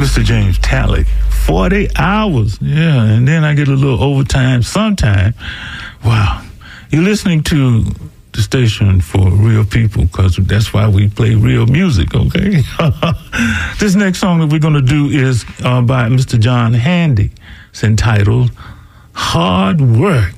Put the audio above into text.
Mr. James Talley. 40 hours. Yeah, and then I get a little overtime sometime. Wow. You're listening to the station for real people, because that's why we play real music, okay? This next song that we're going to do is by Mr. John Handy. It's entitled Hard Work.